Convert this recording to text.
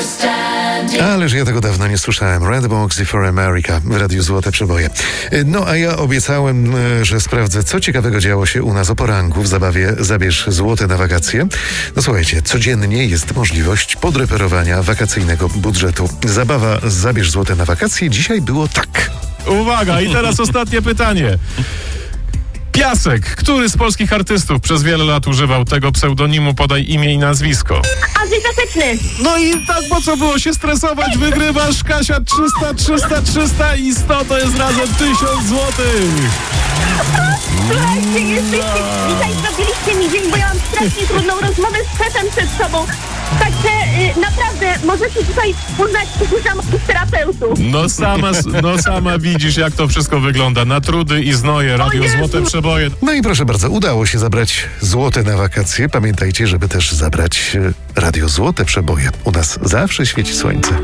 Ależ ja tego dawno nie słyszałem. Redbox i For America w Radiu Złote Przeboje. No a ja obiecałem, że sprawdzę, co ciekawego działo się u nas o poranku w zabawie Zabierz Złote na wakacje. No słuchajcie, codziennie jest możliwość podreperowania wakacyjnego budżetu. Zabawa Zabierz Złote na wakacje dzisiaj było tak. Uwaga, i teraz ostatnie pytanie. Piasek. Który z polskich artystów przez wiele lat używał tego pseudonimu? Podaj imię i nazwisko. Andrzej Piaseczny. No i tak po co było się stresować? Wygrywasz, Kasia, 300 i 100 to jest razem 1000 złotych. Słuchajcie, dzisiaj zrobiliście mi dzień, bo ja mam strasznie trudną rozmowę z szefem przed sobą. Także naprawdę możecie tutaj uznać terapeutów. No sama widzisz, jak to wszystko wygląda. Na trudy i znoje, Radio Złote Przeboje. No i proszę bardzo, udało się zabrać złote na wakacje. Pamiętajcie, żeby też zabrać Radio Złote Przeboje. U nas zawsze świeci słońce.